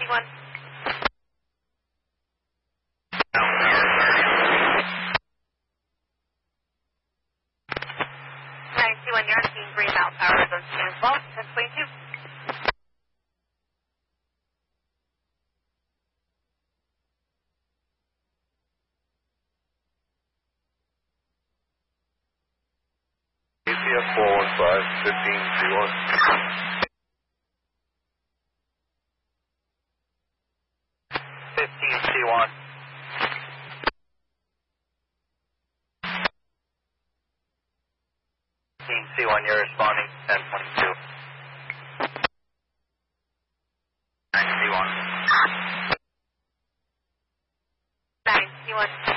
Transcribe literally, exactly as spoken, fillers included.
one. nine two one, you're on Team Green Mountain Power, zone two as well, ten twenty-two. A C F four one five, fifteen C one. fifteen C one. fifteen C one, you're responding, ten twenty-two. nine C one. nine C one.